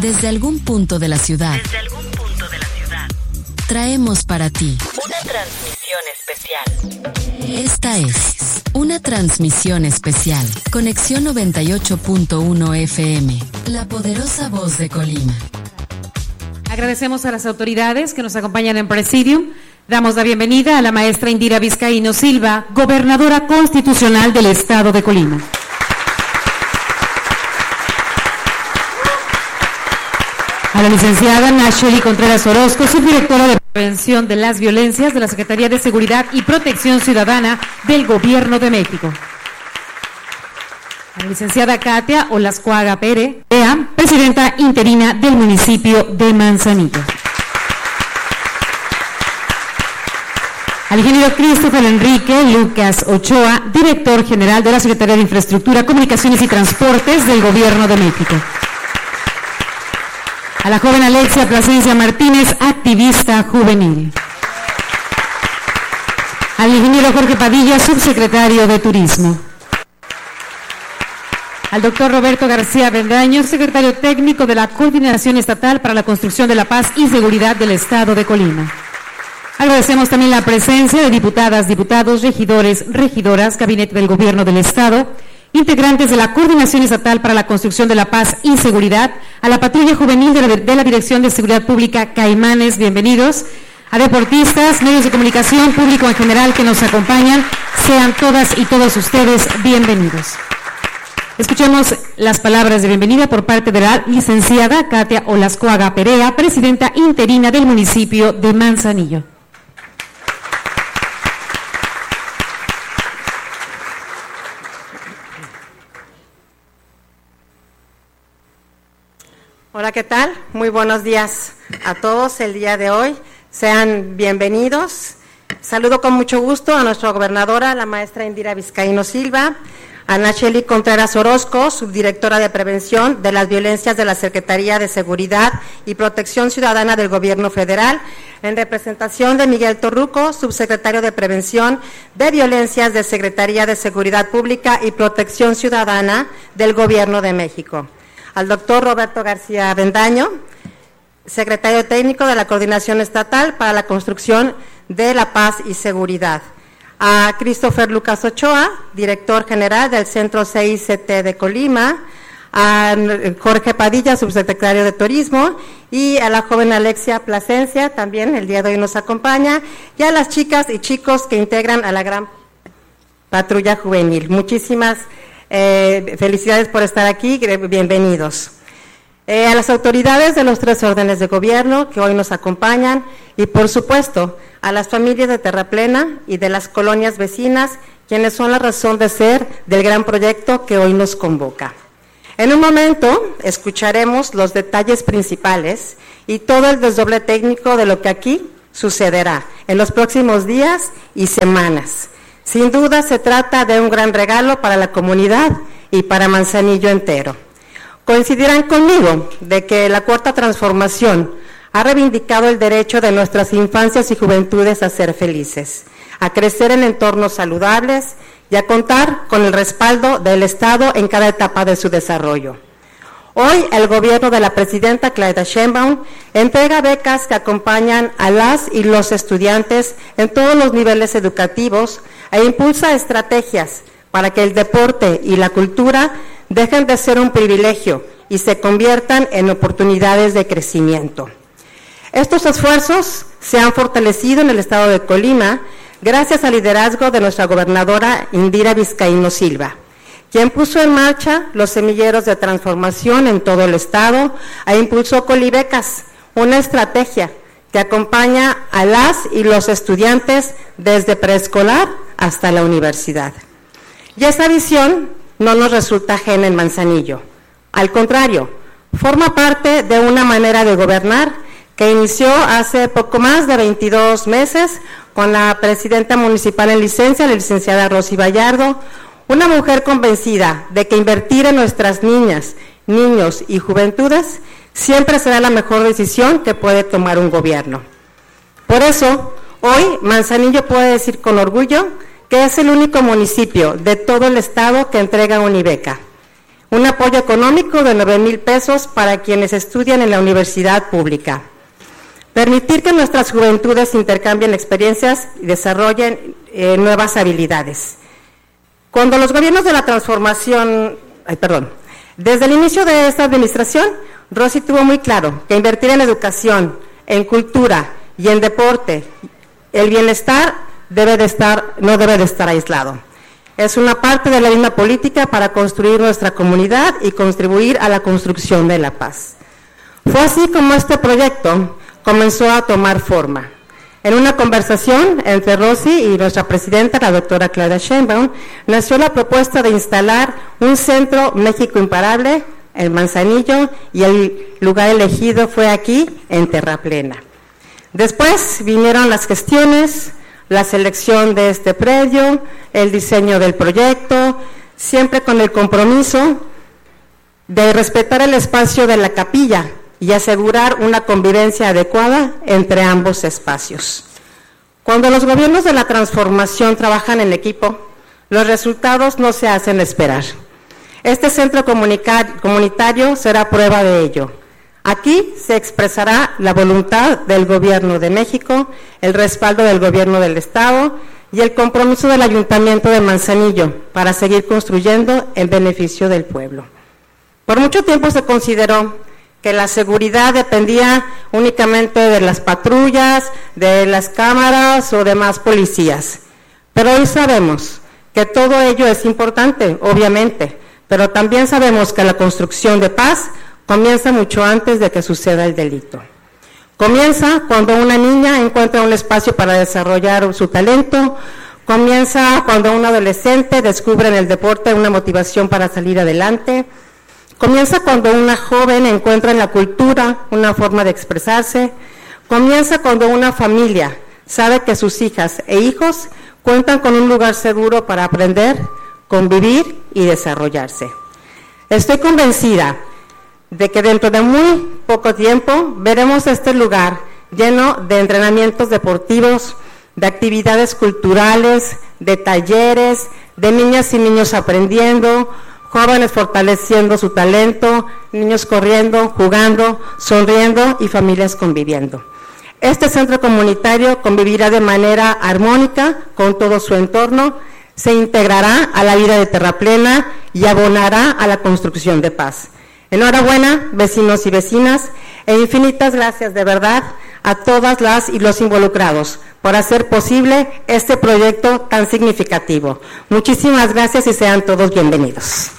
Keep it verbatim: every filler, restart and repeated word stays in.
Desde algún punto de la ciudad. Desde algún punto de la ciudad. Traemos para ti una transmisión especial. Esta es una transmisión especial. Conexión noventa y ocho punto uno F M. La poderosa voz de Colima. Agradecemos a las autoridades que nos acompañan en Presidium. Damos la bienvenida a la maestra Indira Vizcaíno Silva, gobernadora constitucional del Estado de Colima. A la licenciada Nacheli Contreras Orozco, subdirectora de Prevención de las Violencias de la Secretaría de Seguridad y Protección Ciudadana del Gobierno de México. A la licenciada Katia Olascuaga Pérez, presidenta interina del municipio de Manzanillo. Al ingeniero Christopher Enrique Lucas Ochoa, director general de la Secretaría de Infraestructura, Comunicaciones y Transportes del Gobierno de México. A la joven Alexia Plasencia Martínez, activista juvenil. Al ingeniero Jorge Padilla, subsecretario de Turismo. Al doctor Roberto García Bendaño, secretario técnico de la Coordinación Estatal para la Construcción de la Paz y Seguridad del Estado de Colima. Agradecemos también la presencia de diputadas, diputados, regidores, regidoras, gabinete del Gobierno del Estado, integrantes de la Coordinación Estatal para la Construcción de la Paz y Seguridad, a la Patrulla Juvenil de la, de la Dirección de Seguridad Pública Caimanes, bienvenidos, a deportistas, medios de comunicación, público en general que nos acompañan, sean todas y todos ustedes bienvenidos. Escuchemos las palabras de bienvenida por parte de la licenciada Katia Olascuaga Perea, presidenta interina del municipio de Manzanillo. Hola, ¿qué tal? Muy buenos días a todos el día de hoy. Sean bienvenidos. Saludo con mucho gusto a nuestra gobernadora, la maestra Indira Vizcaíno Silva, a Nacheli Contreras Orozco, subdirectora de Prevención de las Violencias de la Secretaría de Seguridad y Protección Ciudadana del Gobierno Federal, en representación de Miguel Torruco, subsecretario de Prevención de Violencias de Secretaría de Seguridad Pública y Protección Ciudadana del Gobierno de México. Al doctor Roberto García Bendaño, secretario técnico de la Coordinación Estatal para la Construcción de la Paz y Seguridad. A Christopher Lucas Ochoa, director general del Centro C I C T de Colima, a Jorge Padilla, subsecretario de Turismo, y a la joven Alexia Plasencia, también el día de hoy nos acompaña, y a las chicas y chicos que integran a la gran patrulla juvenil. Muchísimas Eh, felicidades por estar aquí, bienvenidos. Eh, a las autoridades de los tres órdenes de gobierno que hoy nos acompañan y por supuesto a las familias de Terraplena y de las colonias vecinas, quienes son la razón de ser del gran proyecto que hoy nos convoca. En un momento escucharemos los detalles principales y todo el desdoble técnico de lo que aquí sucederá en los próximos días y semanas. Sin duda se trata de un gran regalo para la comunidad y para Manzanillo entero. Coincidirán conmigo de que la Cuarta Transformación ha reivindicado el derecho de nuestras infancias y juventudes a ser felices, a crecer en entornos saludables y a contar con el respaldo del Estado en cada etapa de su desarrollo. Hoy el gobierno de la presidenta Claudia Sheinbaum entrega becas que acompañan a las y los estudiantes en todos los niveles educativos e impulsa estrategias para que el deporte y la cultura dejen de ser un privilegio y se conviertan en oportunidades de crecimiento. Estos esfuerzos se han fortalecido en el estado de Colima gracias al liderazgo de nuestra gobernadora Indira Vizcaíno Silva, quien puso en marcha los semilleros de transformación en todo el estado e impulsó Colibecas, una estrategia que acompaña a las y los estudiantes desde preescolar hasta la universidad. Y esa visión no nos resulta ajena en Manzanillo. Al contrario, forma parte de una manera de gobernar que inició hace poco más de veintidós meses con la presidenta municipal en licencia, la licenciada Rosy Vallardo, una mujer convencida de que invertir en nuestras niñas, niños y juventudes siempre será la mejor decisión que puede tomar un gobierno. Por eso, hoy Manzanillo puede decir con orgullo que es el único municipio de todo el estado que entrega Unibeca. un apoyo económico de nueve mil pesos para quienes estudian en la universidad pública. Permitir que nuestras juventudes intercambien experiencias y desarrollen eh, nuevas habilidades. Cuando los gobiernos de la transformación, ay, perdón, desde el inicio de esta administración, Rosy tuvo muy claro que invertir en educación, en cultura y en deporte, el bienestar debe de estar, no debe de estar aislado. Es una parte de la misma política para construir nuestra comunidad y contribuir a la construcción de la paz. Fue así como este proyecto comenzó a tomar forma. En una conversación entre Rosy y nuestra presidenta, la doctora Claudia Sheinbaum, nació la propuesta de instalar un centro México Imparable en Manzanillo, y el lugar elegido fue aquí, en Terraplena. Después vinieron las gestiones, la selección de este predio, el diseño del proyecto, siempre con el compromiso de respetar el espacio de la capilla y asegurar una convivencia adecuada entre ambos espacios. Cuando los gobiernos de la transformación trabajan en equipo, los resultados no se hacen esperar. Este centro comunitario será prueba de ello. Aquí se expresará la voluntad del Gobierno de México, el respaldo del Gobierno del Estado y el compromiso del Ayuntamiento de Manzanillo para seguir construyendo en beneficio del pueblo. Por mucho tiempo se consideró que la seguridad dependía únicamente de las patrullas, de las cámaras o demás policías. Pero hoy sabemos que todo ello es importante, obviamente, pero también sabemos que la construcción de paz comienza mucho antes de que suceda el delito. Comienza cuando una niña encuentra un espacio para desarrollar su talento, comienza cuando un adolescente descubre en el deporte una motivación para salir adelante, comienza cuando una joven encuentra en la cultura una forma de expresarse, comienza cuando una familia sabe que sus hijas e hijos cuentan con un lugar seguro para aprender, convivir y desarrollarse. Estoy convencida de que dentro de muy poco tiempo veremos este lugar lleno de entrenamientos deportivos, de actividades culturales, de talleres, de niñas y niños aprendiendo, jóvenes fortaleciendo su talento, niños corriendo, jugando, sonriendo y familias conviviendo. Este centro comunitario convivirá de manera armónica con todo su entorno, se integrará a la vida de Terraplena y abonará a la construcción de paz. Enhorabuena, vecinos y vecinas, e infinitas gracias de verdad a todas las y los involucrados por hacer posible este proyecto tan significativo. Muchísimas gracias y sean todos bienvenidos.